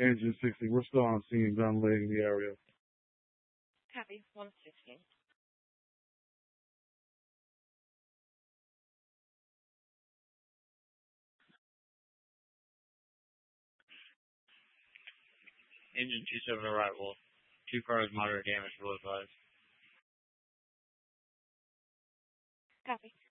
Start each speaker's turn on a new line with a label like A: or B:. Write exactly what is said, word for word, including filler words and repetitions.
A: Engine sixty. We're still on scene, gun laying the area.
B: Copy. one sixteen.
C: Engine two seven arrival. Two cars moderate damage, roll advised.
B: Copy.